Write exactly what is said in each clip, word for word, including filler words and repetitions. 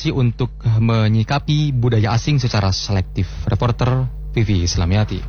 berpotensi untuk menyikapi budaya asing secara selektif. Reporter Vivi Islamiati.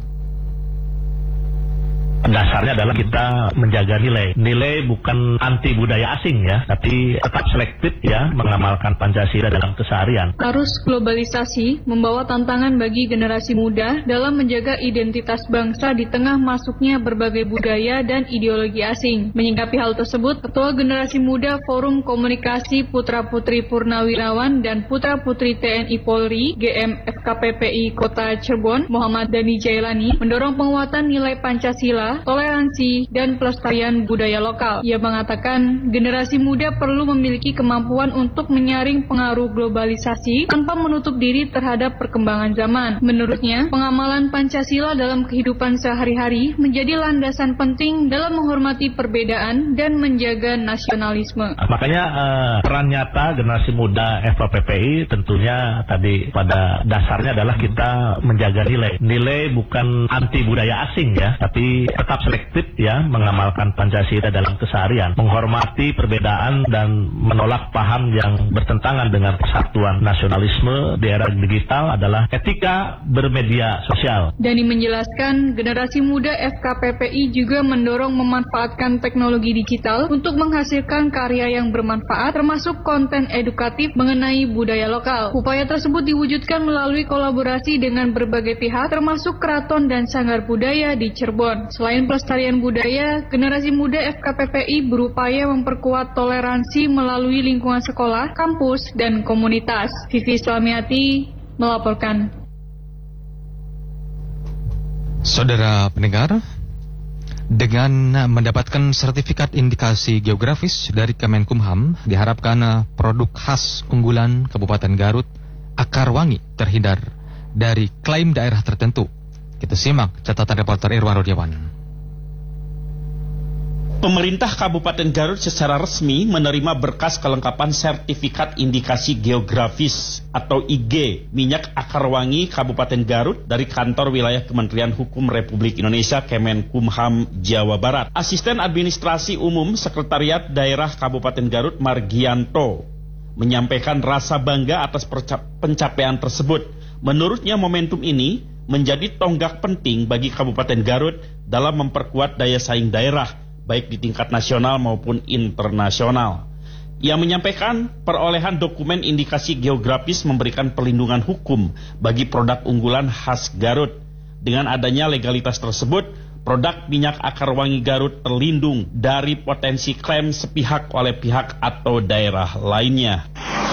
Dasarnya adalah kita menjaga nilai. Nilai bukan anti budaya asing ya, tapi tetap selektif ya, mengamalkan Pancasila dalam keseharian. Arus globalisasi membawa tantangan bagi generasi muda dalam menjaga identitas bangsa di tengah masuknya berbagai budaya dan ideologi asing. Menyikapi hal tersebut, Ketua Generasi Muda Forum Komunikasi Putra-Putri Purnawirawan dan Putra-Putri T N I Polri G M F K P P I Kota Cirebon, Muhammad Dani Jailani, mendorong penguatan nilai Pancasila, toleransi, dan pelestarian budaya lokal. Ia mengatakan generasi muda perlu memiliki kemampuan untuk menyaring pengaruh globalisasi tanpa menutup diri terhadap perkembangan zaman. Menurutnya, pengamalan Pancasila dalam kehidupan sehari-hari menjadi landasan penting dalam menghormati perbedaan dan menjaga nasionalisme. Makanya eh, peran nyata generasi muda F K P P I tentunya tadi pada dasarnya adalah kita menjaga nilai. Nilai bukan anti budaya asing ya, tapi tetap selektif ya, mengamalkan Pancasila dalam keseharian, menghormati perbedaan dan menolak paham yang bertentangan dengan persatuan. Nasionalisme di era digital adalah etika bermedia sosial. Dani menjelaskan generasi muda F K P P I juga mendorong memanfaatkan teknologi digital untuk menghasilkan karya yang bermanfaat termasuk konten edukatif mengenai budaya lokal. Upaya tersebut diwujudkan melalui kolaborasi dengan berbagai pihak termasuk keraton dan sanggar budaya di Cirebon. Selain pelestarian budaya, generasi muda F K P P I berupaya memperkuat toleransi melalui lingkungan sekolah, kampus, dan komunitas. Vivi Islamiati melaporkan. Saudara pendengar, dengan mendapatkan sertifikat indikasi geografis dari Kemenkumham, diharapkan produk khas unggulan Kabupaten Garut, akar wangi, terhindar dari klaim daerah tertentu. Kita simak catatan reporter Irwan Rodiawan. Pemerintah Kabupaten Garut secara resmi menerima berkas kelengkapan sertifikat indikasi geografis atau I G minyak akar wangi Kabupaten Garut dari kantor wilayah Kementerian Hukum Republik Indonesia Kemenkumham Jawa Barat. Asisten Administrasi Umum Sekretariat Daerah Kabupaten Garut Margianto menyampaikan rasa bangga atas pencapaian tersebut. Menurutnya momentum ini menjadi tonggak penting bagi Kabupaten Garut dalam memperkuat daya saing daerah baik di tingkat nasional maupun internasional. Ia menyampaikan perolehan dokumen indikasi geografis memberikan perlindungan hukum bagi produk unggulan khas Garut. Dengan adanya legalitas tersebut, produk minyak akar wangi Garut terlindung dari potensi klaim sepihak oleh pihak atau daerah lainnya.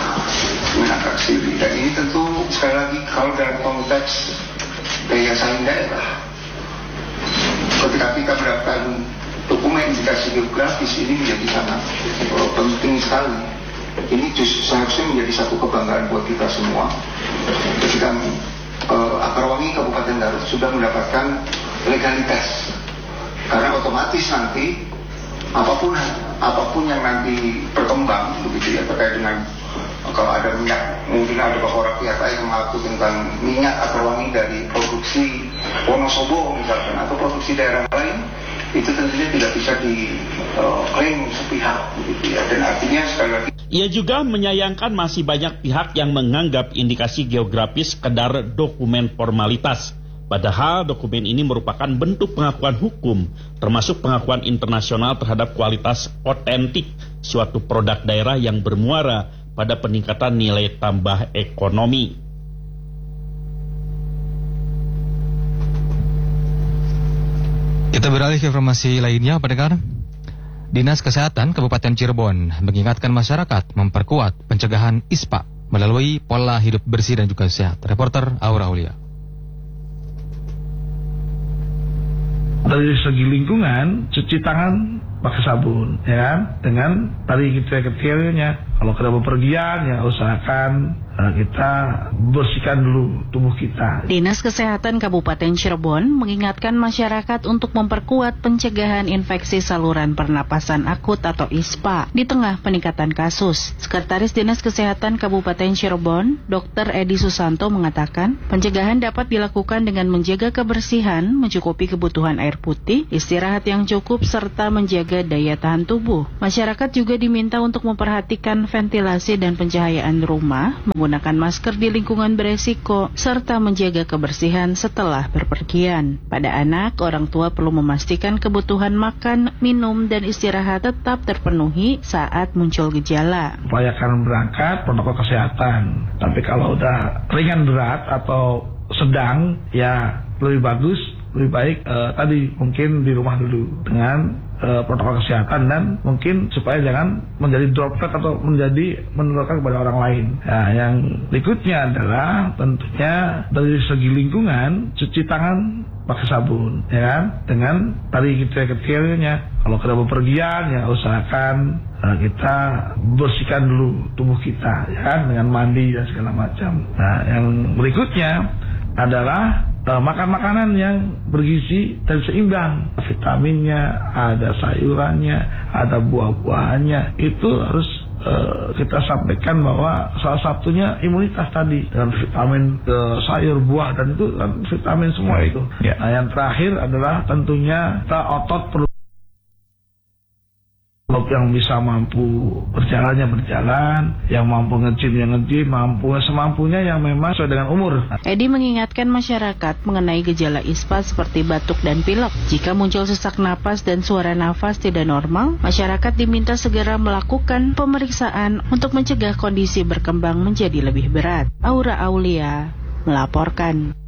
Dan ini tentu sekali lagi kalau dalam konteks daya saing daerah, ketika kita mendapatkan dokumen indikasi geografis ini menjadi sangat uh, penting sekali. Ini justru seharusnya menjadi satu kebanggaan buat kita semua. Ketika uh, akar wangi Kabupaten Garut sudah mendapatkan legalitas, karena otomatis nanti apapun apapun yang nanti berkembang begitu ya terkait dengan kalau ada minyak, mungkin ada beberapa pihak lain yang mengaku tentang minyak akar wangi dari produksi Wonosobo misalkan atau produksi daerah lain, itu tentunya tidak bisa diklaim uh, sepihak begitu ya. Dan artinya sekali lagi, ia juga menyayangkan masih banyak pihak yang menganggap indikasi geografis sekedar dokumen formalitas. Padahal dokumen ini merupakan bentuk pengakuan hukum, termasuk pengakuan internasional terhadap kualitas otentik suatu produk daerah yang bermuara pada peningkatan nilai tambah ekonomi. Kita beralih ke informasi lainnya, pendengar. Dinas Kesehatan Kabupaten Cirebon mengingatkan masyarakat memperkuat pencegahan I S P A melalui pola hidup bersih dan juga sehat. Reporter Aura Aulia. Dari segi lingkungan, cuci tangan pakai sabun, ya kan? Dengan tadi kita kecilnya, kalau kita bepergian, ya usahakan uh, kita bersihkan dulu tubuh kita. Dinas Kesehatan Kabupaten Cirebon mengingatkan masyarakat untuk memperkuat pencegahan infeksi saluran pernapasan akut atau I S P A di tengah peningkatan kasus. Sekretaris Dinas Kesehatan Kabupaten Cirebon, Dokter Edi Susanto mengatakan, pencegahan dapat dilakukan dengan menjaga kebersihan, mencukupi kebutuhan air putih, istirahat yang cukup, serta menjaga daya tahan tubuh. Masyarakat juga diminta untuk memperhatikan ventilasi dan pencahayaan rumah, menggunakan masker di lingkungan beresiko, serta menjaga kebersihan setelah berpergian. Pada anak, orang tua perlu memastikan kebutuhan makan, minum, dan istirahat tetap terpenuhi saat muncul gejala. Upayakan berangkat protokol kesehatan. Tapi kalau udah ringan berat atau sedang, ya lebih bagus, lebih baik eh, tadi mungkin di rumah dulu dengan eh, protokol kesehatan, dan mungkin supaya jangan menjadi droplet atau menjadi menularkan kepada orang lain. Nah, yang berikutnya adalah tentunya dari segi lingkungan, cuci tangan pakai sabun, ya kan? Dengan tadi kecil-kecilnya, kalau kita bepergian ya usahakan uh, kita bersihkan dulu tubuh kita, ya kan? Dengan mandi dan segala macam. Nah, yang berikutnya adalah uh, makan makanan yang bergizi dan seimbang, vitaminnya, ada sayurannya, ada buah-buahannya. Itu harus Uh, kita sampaikan bahwa salah satunya imunitas tadi, dengan vitamin uh, sayur, buah, dan itu kan vitamin semua. Baik. Itu. Ya. Nah, yang terakhir adalah tentunya kita otot perlu, yang bisa mampu berjalannya berjalan, yang mampu nge-gym yang nge-gym, mampu semampunya yang memang sesuai dengan umur. Edi mengingatkan masyarakat mengenai gejala I S P A seperti batuk dan pilek. Jika muncul sesak napas dan suara nafas tidak normal, masyarakat diminta segera melakukan pemeriksaan untuk mencegah kondisi berkembang menjadi lebih berat. Aura Aulia melaporkan.